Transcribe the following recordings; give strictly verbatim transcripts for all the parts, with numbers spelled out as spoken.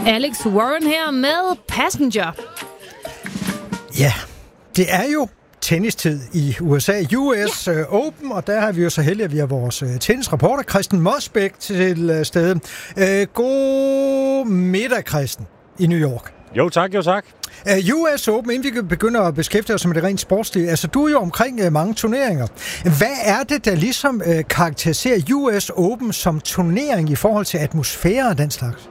Alex Warren her med Passenger. Ja, det er jo tennistid i U S A, U S ja. Open, og der har vi jo så heldige, at vi har vores tennisreporter, Christen Mosbæk, til stede. Øh, god middag, Christen, i New York. Jo tak, jo tak. Uh, U S Open, inden vi begynder at beskæftige os med det rent sportslige, altså du er jo omkring uh, mange turneringer. Hvad er det, der ligesom uh, karakteriserer U S Open som turnering i forhold til atmosfære og den slags?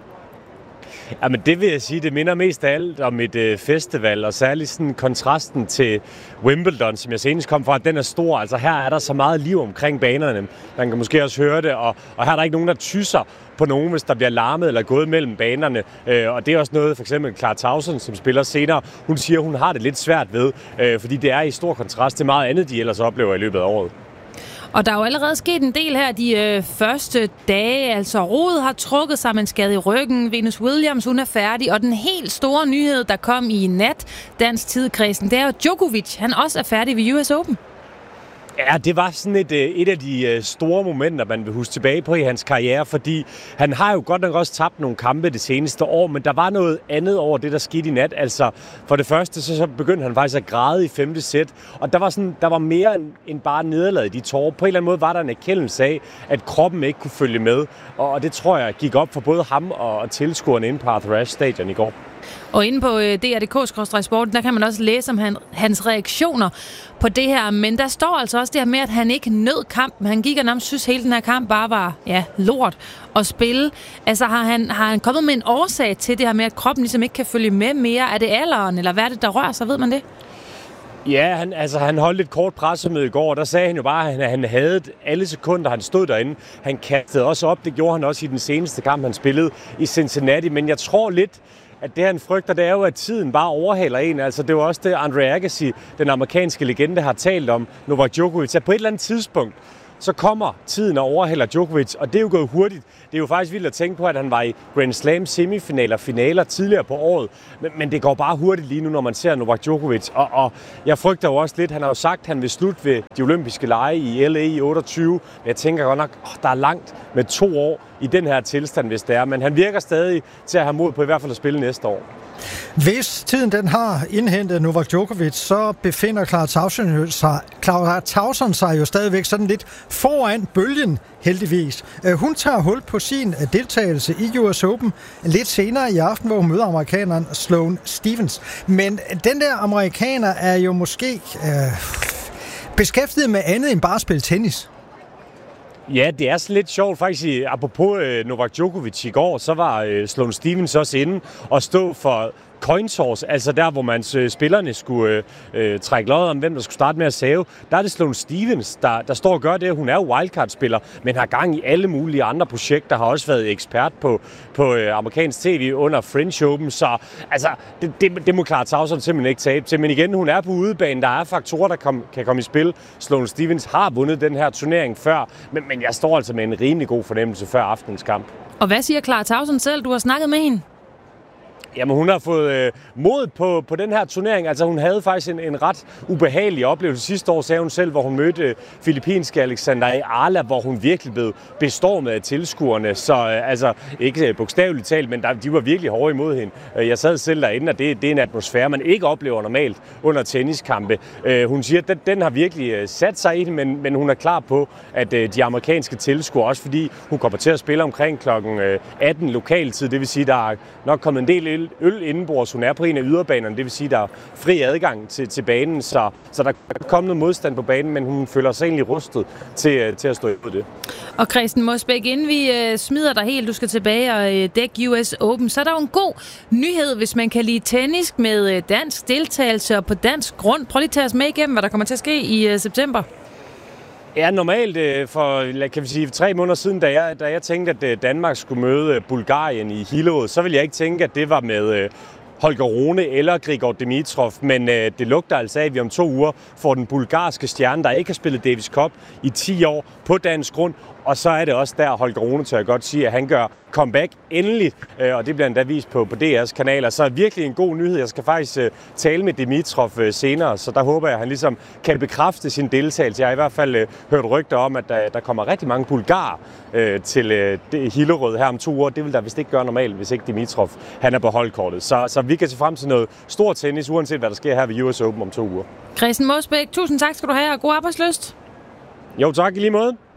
Jamen det vil jeg sige, det minder mest af alt om et øh, festival, og særligt sådan kontrasten til Wimbledon, som jeg senest kom fra, den er stor. Altså her er der så meget liv omkring banerne. Man kan måske også høre det, og, og her er der ikke nogen, der tysser på nogen, hvis der bliver larmet eller gået mellem banerne. Øh, og det er også noget, for eksempel Clara Tauson, som spiller senere, hun siger, hun har det lidt svært ved, øh, fordi det er i stor kontrast til meget andet, de ellers oplever i løbet af året. Og der er jo allerede sket en del her de øh, første dage. Altså Rode har trukket sig med en skade i ryggen. Venus Williams, hun er færdig. Og den helt store nyhed, der kom i nat, dansk tidkredsen, det er jo Djokovic. Han også er færdig ved U S Open. Ja, det var sådan et, et af de store momenter, man vil huske tilbage på i hans karriere, fordi han har jo godt nok også tabt nogle kampe det seneste år, men der var noget andet over det, der skete i nat. Altså, for det første, så, så begyndte han faktisk at græde i femte sæt, og der var, sådan, der var mere end, end bare nederlaget i de tårer. På en eller anden måde var der en erkendelse af, at kroppen ikke kunne følge med, og det tror jeg gik op for både ham og tilskuerne inde på Arthur Ashe Stadion i går. Og inde på D R punktum d k sport, der kan man også læse om han, hans reaktioner på det her. Men der står altså også det her med, at han ikke nød kampen. Han gik og nærmest synes, hele den her kamp bare var ja, lort at spille. Altså har han, har han kommet med en årsag til det her med, at kroppen ligesom ikke kan følge med mere? Er det alderen, eller hvad er det, der rører sig? Ved man det? Ja, han, altså, han holdt et kort pressemøde i går, og der sagde han jo bare, at han, han havde alle sekunder, han stod derinde. Han kastede også op, det gjorde han også i den seneste kamp, han spillede i Cincinnati. Men jeg tror lidt, at det han frygter, det er jo, at tiden bare overhaler en. Altså, det var også det, Andre Agassi, den amerikanske legende, har talt om Novak Djokovic. At på et eller andet tidspunkt, så kommer tiden og overhaler Djokovic, og det er jo gået hurtigt. Det er jo faktisk vildt at tænke på, at han var i Grand Slam semifinaler og finaler tidligere på året. Men, men det går bare hurtigt lige nu, når man ser Novak Djokovic. Og, og jeg frygter jo også lidt, han har jo sagt, at han vil slutte ved de olympiske lege i L A i otteogtyve. Men jeg tænker godt nok, åh, der er langt med to år i den her tilstand, hvis det er. Men han virker stadig til at have mod på i hvert fald at spille næste år. Hvis tiden den har indhentet Novak Djokovic, så befinder Clara Tauson sig, Clara Tauson sig jo stadigvæk sådan lidt foran bølgen, heldigvis. Hun tager hul på sin deltagelse i U S Open lidt senere i aften, hvor hun møder amerikaneren Sloane Stephens. Men den der amerikaner er jo måske øh, beskæftiget med andet end bare at spille tennis. Ja, det er sådan lidt sjovt. Faktisk, apropos øh, Novak Djokovic i går, så var øh, Sloane Stephens også inde og stå for coin toss, altså der, hvor man øh, spillerne skulle øh, øh, trække lodder om, hvem der skulle starte med at save. Der er det Sloane Stephens, der, der står og gør det. Hun er jo wildcard-spiller, men har gang i alle mulige andre projekter, har også været ekspert på, på øh, amerikansk tv under French Open, så altså, det, det, det må Clara Tauson simpelthen ikke tabe til. Men igen, hun er på udebane. Der er faktorer, der kom, kan komme i spil. Sloane Stephens har vundet den her turnering før, men, men jeg står altså med en rimelig god fornemmelse før aftenens kamp. Og hvad siger Clara Tauson selv? Du har snakket med hende. Jamen, hun har fået øh, mod på, på den her turnering. Altså, hun havde faktisk en, en ret ubehagelig oplevelse sidste år, sagde hun selv, hvor hun mødte øh, filippinske Alexander Arla, hvor hun virkelig blev bestormet af tilskuerne. Så øh, altså, ikke øh, bogstaveligt talt, men der, de var virkelig hårde imod hende. Jeg sad selv derinde, og det, det er en atmosfære, man ikke oplever normalt under tenniskampe. Øh, hun siger, at den, den har virkelig øh, sat sig i det, men, men hun er klar på, at øh, de amerikanske tilskuere, også fordi hun kommer til at spille omkring klokken atten lokaltid, det vil sige, der er nok kommet en del øl indenbords. Hun er på en af yderbanerne, det vil sige, der er fri adgang til, til banen, så, så der er kommet noget modstand på banen, men hun føler sig egentlig rustet til, til at stå imod det. Og Christen Mosbæk, inden vi øh, smider dig helt, du skal tilbage og øh, dække U S Open, så er der jo en god nyhed, hvis man kan lide tennis med øh, dansk deltagelse og på dansk grund. Prøv lige at tage os med igennem, hvad der kommer til at ske i øh, september. Ja, normalt for kan vi sige, tre måneder siden, da jeg, da jeg tænkte, at Danmark skulle møde Bulgarien i Hillerød, så ville jeg ikke tænke, at det var med Holger Rune eller Grigor Dimitrov, men øh, det lugter altså af, at vi om to uger får den bulgarske stjerne, der ikke har spillet Davis Cup i ti år, på dansk grund, Og så er det også der, Holger Rune tør jeg godt sige, at han gør comeback endelig, og det bliver endda vist på, på D R's kanaler. Så virkelig en god nyhed. Jeg skal faktisk uh, tale med Dimitrov uh, senere, så der håber jeg, at han ligesom kan bekræfte sin deltagelse. Jeg har i hvert fald uh, hørt rygter om, at der, der kommer rigtig mange bulgarer uh, til uh, Hillerød her om to uger. Det vil der vist ikke gøre normalt, hvis ikke Dimitrov han er på holdkortet. Så, så vi kan se frem til noget stort tennis, uanset hvad der sker her ved U S Open om to uger. Christian Mosbæk, tusind tak skal du have, og god arbejdslyst. Jo tak, i lige måde.